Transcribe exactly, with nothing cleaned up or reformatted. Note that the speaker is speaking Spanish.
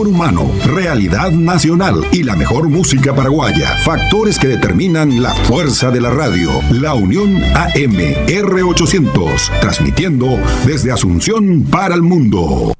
humano, realidad nacional y la mejor música paraguaya. Factores que determinan la fuerza de la radio. La Unión A M R ochocientos, transmitiendo desde Asunción para el mundo.